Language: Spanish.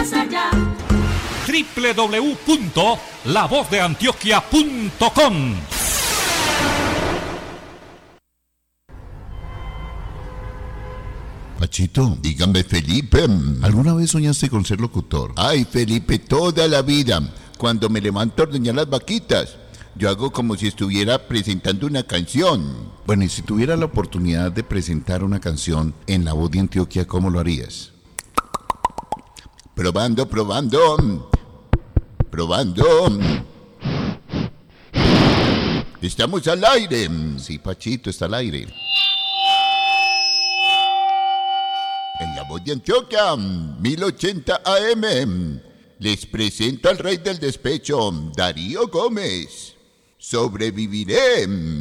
más allá. www.lavozdeantioquia.com. Pachito, dígame, Felipe, ¿alguna vez soñaste con ser locutor? Ay, Felipe, toda la vida. Cuando me levanto a ordeñar las vaquitas, yo hago como si estuviera presentando una canción. Bueno, y si tuviera la oportunidad de presentar una canción en La Voz de Antioquia, ¿cómo lo harías? Probando. Estamos al aire. Sí, Pachito, está al aire. En La Voz de Antioquia, 1080 AM, les presento al rey del despecho, Darío Gómez. Sobreviviré.